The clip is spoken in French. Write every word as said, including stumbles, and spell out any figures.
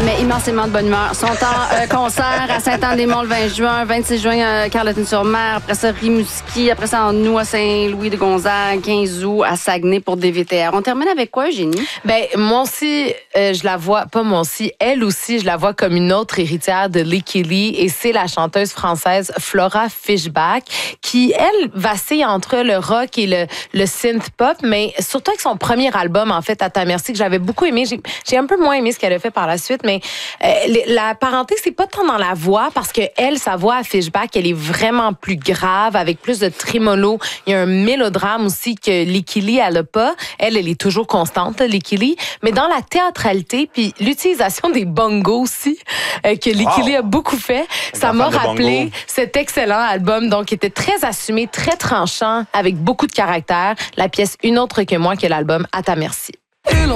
mais immensément de bonne humeur. Sont en euh, concert à Saint-Anne-des-Monts le vingt juin, vingt-six juin à Carleton-sur-Mer, après ça Rimouski, après ça en août à Saint-Louis-de-Gonzague, quinze août à Saguenay pour D V T R. On termine avec quoi, Eugénie? Ben moi aussi, euh, je la vois, pas moi aussi, elle aussi, je la vois comme une autre héritière de Licky Lee, et c'est la chanteuse française Flora Fishback qui, elle, vacille entre le rock et le, le synth-pop, mais surtout avec son premier album, en fait, À ta merci, que j'avais beaucoup aimé. J'ai, j'ai un peu moins aimé ce qu'elle a fait par la suite, mais euh, la parenté, c'est pas tant dans la voix, parce que elle, sa voix à Fishback, elle est vraiment plus grave, avec plus de trémolo. Il y a un mélodrame aussi que Licky Lee, elle a pas. Elle, elle est toujours constante, Licky Lee, mais dans la théâtralité, puis l'utilisation des bongos aussi, euh, que Licky Wow. Lee a beaucoup fait, ça m'a rappelé bongo. cet excellent album, donc qui était très assumé, très tranchant, avec beaucoup de caractère. La pièce Une autre que moi, que l'album À ta merci.